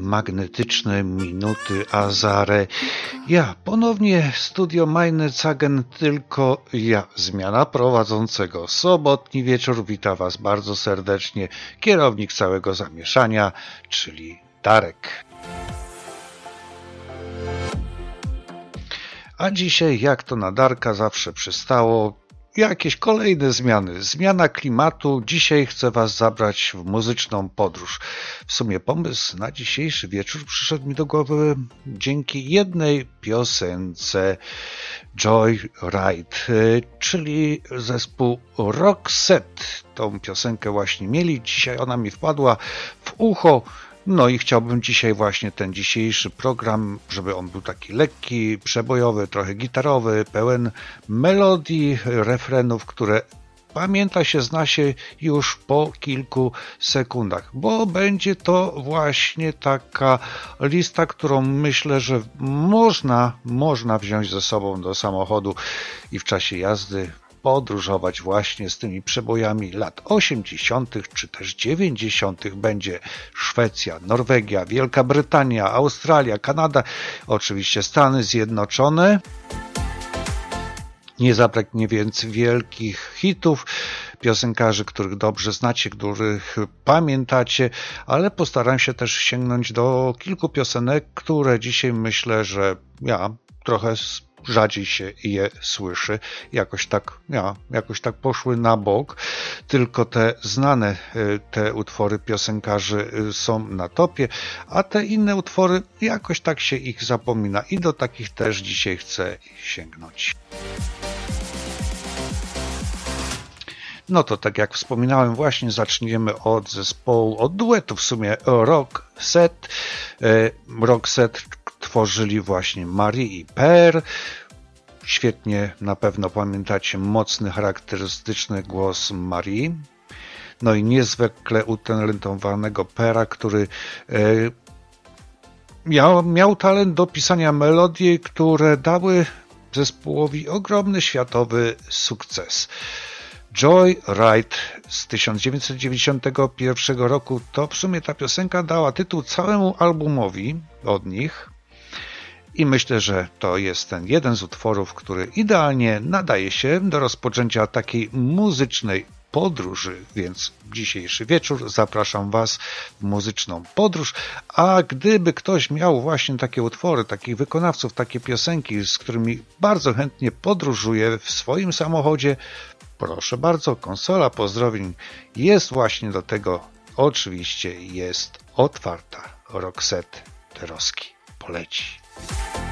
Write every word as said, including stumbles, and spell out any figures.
magnetyczne minuty Azare. Ja ponownie Studio Meine Sagen, tylko ja, zmiana prowadzącego. Sobotni wieczór, wita Was bardzo serdecznie kierownik całego zamieszania, czyli Darek. A dzisiaj, jak to na Darka zawsze przystało, jakieś kolejne zmiany. Zmiana klimatu. Dzisiaj chcę Was zabrać w muzyczną podróż. W sumie pomysł na dzisiejszy wieczór przyszedł mi do głowy dzięki jednej piosence Joyride, czyli zespół Roxette. Tą piosenkę właśnie mieli. Dzisiaj ona mi wpadła w ucho. No i chciałbym dzisiaj właśnie ten dzisiejszy program, żeby on był taki lekki, przebojowy, trochę gitarowy, pełen melodii, refrenów, które pamięta się, zna się już po kilku sekundach, bo będzie to właśnie taka lista, którą myślę, że można, można wziąć ze sobą do samochodu i w czasie jazdy podróżować właśnie z tymi przebojami lat osiemdziesiątych czy też dziewięćdziesiątych. Będzie Szwecja, Norwegia, Wielka Brytania, Australia, Kanada, oczywiście Stany Zjednoczone. Nie zabraknie więc wielkich hitów, piosenkarzy, których dobrze znacie, których pamiętacie, ale postaram się też sięgnąć do kilku piosenek, które dzisiaj myślę, że ja trochę rzadziej się je słyszy, jakoś tak, ja, jakoś tak poszły na bok, tylko te znane, te utwory piosenkarzy są na topie, a te inne utwory jakoś tak się ich zapomina i do takich też dzisiaj chcę sięgnąć. No to tak jak wspominałem, właśnie zaczniemy od zespołu, od duetu w sumie Roxette. Roxette tworzyli właśnie Marie i Per. Świetnie na pewno pamiętacie mocny, charakterystyczny głos Marie. No i niezwykle utalentowanego Pera, który e, miał, miał talent do pisania melodii, które dały zespołowi ogromny światowy sukces. Joyride z tysiąc dziewięćset dziewięćdziesiątego pierwszego roku, to w sumie ta piosenka dała tytuł całemu albumowi od nich i myślę, że to jest ten jeden z utworów, który idealnie nadaje się do rozpoczęcia takiej muzycznej podróży, więc dzisiejszy wieczór zapraszam Was w muzyczną podróż, a gdyby ktoś miał właśnie takie utwory, takich wykonawców, takie piosenki, z którymi bardzo chętnie podróżuje w swoim samochodzie, proszę bardzo, konsola pozdrowień jest właśnie do tego, oczywiście jest otwarta. Roxette Teroski poleci.